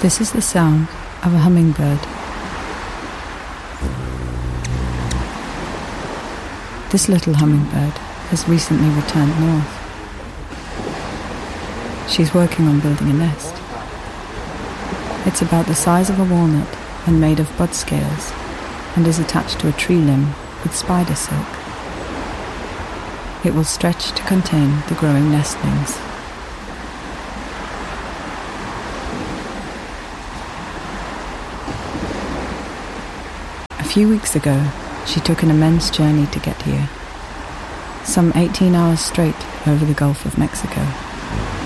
This is the sound of a hummingbird. This little hummingbird has recently returned north. She's working on building a nest. It's about the size of a walnut and made of bud scales, and is attached to a tree limb with spider silk. It will stretch to contain the growing nestlings. A few weeks ago, she took an immense journey to get here, some 18 hours straight over the Gulf of Mexico.